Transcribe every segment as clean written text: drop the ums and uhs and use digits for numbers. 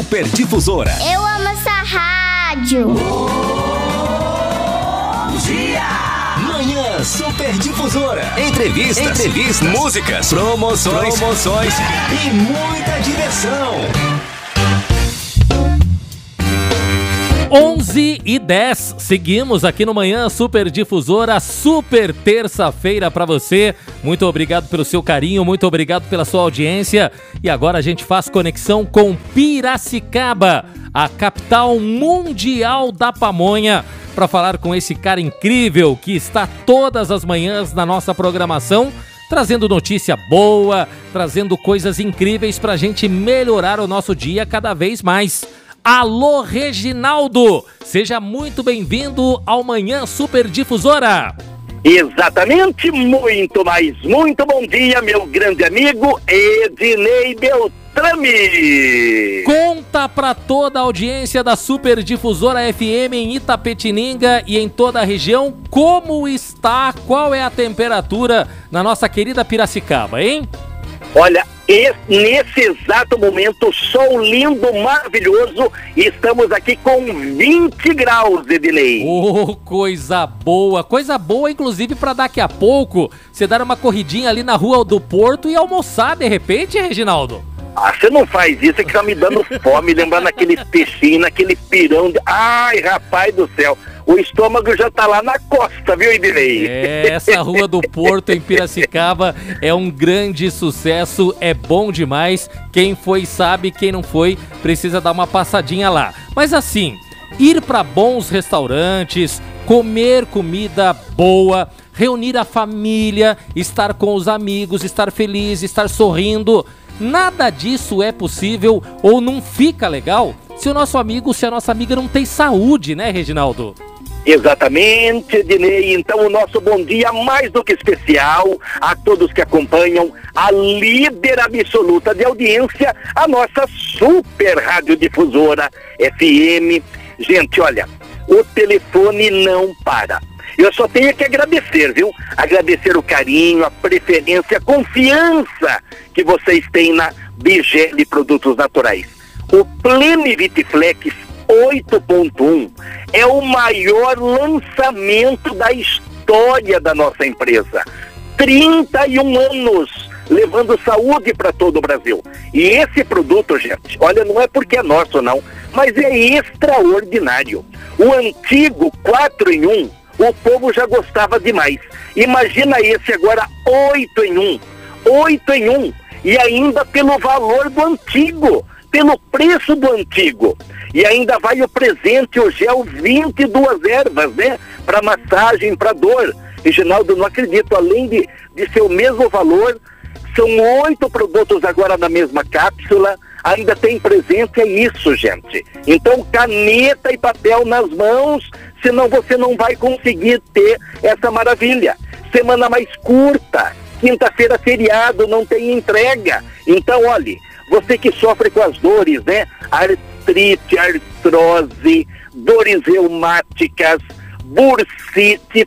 Super Difusora. Eu amo essa rádio. Bom dia! Manhã Super Difusora. Entrevistas, músicas, promoções e muita diversão. 11h10, seguimos aqui no Manhã Super Difusora, super terça-feira pra você. Muito obrigado pelo seu carinho, muito obrigado pela sua audiência. E agora a gente faz conexão com Piracicaba, a capital mundial da pamonha, para falar com esse cara incrível que está todas as manhãs na nossa programação, trazendo notícia boa, trazendo coisas incríveis pra gente melhorar o nosso dia cada vez mais. Alô, Reginaldo! Seja muito bem-vindo ao Manhã Super Difusora! Exatamente, muito bom dia, meu grande amigo Ednei Beltrame! Conta pra toda a audiência da Super Difusora FM em Itapetininga e em toda a região como está, qual é a temperatura na nossa querida Piracicaba, hein? Olha, nesse exato momento, sol lindo, maravilhoso, estamos aqui com 20 graus, Ednei. Oh, coisa boa inclusive para daqui a pouco você dar uma corridinha ali na Rua do Porto e almoçar de repente, Reginaldo. Ah, você não faz isso, é que tá me dando fome, lembrando aqueles peixinhos, aquele pirão, ai, rapaz do céu. O estômago já tá lá na costa, viu, Ednei? Essa Rua do Porto em Piracicaba é um grande sucesso, é bom demais. Quem foi sabe, quem não foi precisa dar uma passadinha lá. Mas assim, ir para bons restaurantes, comer comida boa, reunir a família, estar com os amigos, estar feliz, estar sorrindo, nada disso é possível ou não fica legal se o nosso amigo, se a nossa amiga não tem saúde, né, Reginaldo? Exatamente, Ednei. Então o nosso bom dia mais do que especial a todos que acompanham a líder absoluta de audiência, a nossa super radiodifusora FM. Gente, olha, o telefone não para. Eu só tenho que agradecer, viu? Agradecer o carinho, a preferência, a confiança que vocês têm na Bigele Produtos Naturais. O Plenivitiflex 8.1 é o maior lançamento da história da nossa empresa. 31 anos levando saúde para todo o Brasil. E esse produto, gente, olha, não é porque é nosso não, mas é extraordinário. O antigo 4 em 1, o povo já gostava demais. Imagina esse agora 8 em 1. 8 em 1 e ainda pelo valor do antigo, pelo preço do antigo. E ainda vai o presente, o gel 22 ervas, né? Para massagem, para dor. Reginaldo, não acredito, além de ser o mesmo valor, são 8 produtos agora na mesma cápsula, ainda tem presente, é isso, gente. Então, caneta e papel nas mãos, senão você não vai conseguir ter essa maravilha. Semana mais curta, quinta-feira feriado, não tem entrega. Então, olhe, você que sofre com as dores, né? Artrite, artrose, dores reumáticas, bursite,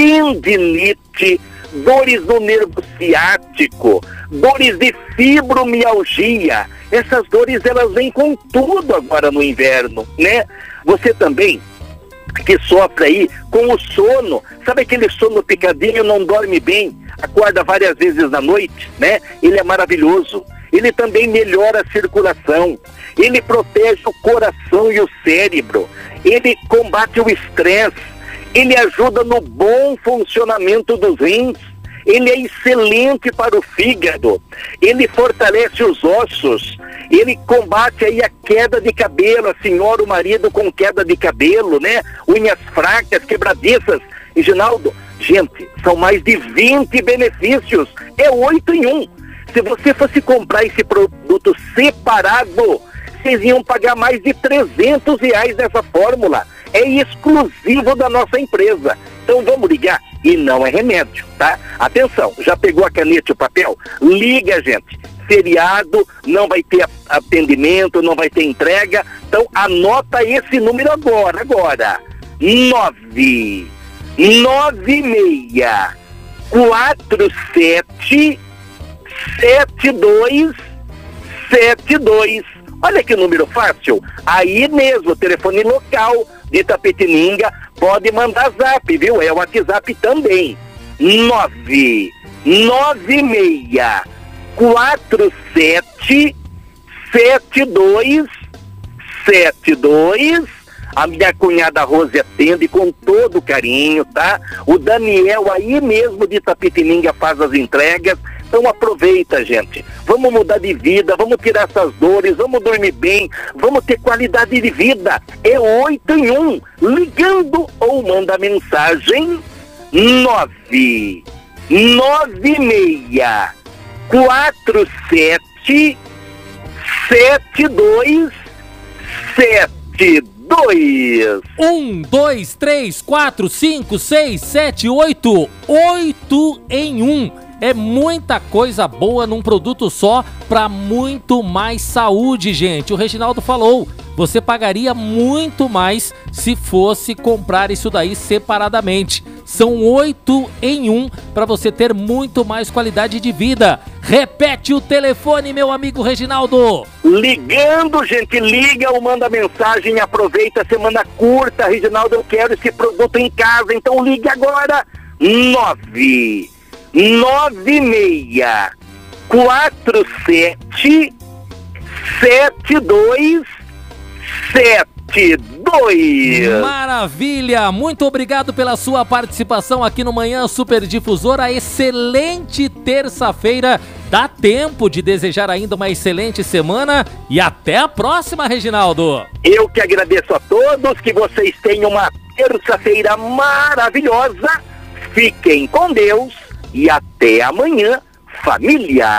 tendinite, dores no nervo ciático, dores de fibromialgia. Essas dores, elas vêm com tudo agora no inverno, né? Você também que sofre aí com o sono, sabe aquele sono picadinho, não dorme bem, acorda várias vezes na noite, né? Ele é maravilhoso. Ele também melhora a circulação, ele protege o coração e o cérebro, ele combate o estresse, ele ajuda no bom funcionamento dos rins, ele é excelente para o fígado, ele fortalece os ossos, ele combate aí a queda de cabelo, a senhora, o marido com queda de cabelo, né? Unhas fracas, quebradiças. Reginaldo, gente, são mais de 20 benefícios, é 8 em 1. Se você fosse comprar esse produto separado, vocês iam pagar mais de R$300 nessa fórmula. É exclusivo da nossa empresa. Então vamos ligar. E não é remédio, tá? Atenção, já pegou a caneta e o papel? Liga, gente. Feriado, não vai ter atendimento, não vai ter entrega. Então anota esse número agora. 996477272. Olha que número fácil. Aí mesmo, telefone local de Itapetininga, pode mandar zap, viu? É o WhatsApp também. 996477272. A minha cunhada Rose atende com todo carinho, tá? O Daniel aí mesmo de Itapetininga faz as entregas. Então aproveita, gente. Vamos mudar de vida, vamos tirar essas dores, vamos dormir bem, vamos ter qualidade de vida. É 8 em 1. Ligando ou manda mensagem 996477272. 1, 2, 3, 4, 5, 6, 7, 8. 8 em 1. É muita coisa boa num produto só para muito mais saúde, gente. O Reginaldo falou, você pagaria muito mais se fosse comprar isso daí separadamente. São 8 em 1 para você ter muito mais qualidade de vida. Repete o telefone, meu amigo Reginaldo. Ligando, gente, liga ou manda mensagem, aproveita, semana curta, Reginaldo, eu quero esse produto em casa, então ligue agora. 996477272. Maravilha! Muito obrigado pela sua participação aqui no Manhã Super Difusora. Excelente terça-feira. Dá tempo de desejar ainda uma excelente semana e até a próxima, Reginaldo. Eu que agradeço a todos, que vocês tenham uma terça-feira maravilhosa. Fiquem com Deus e até amanhã, família.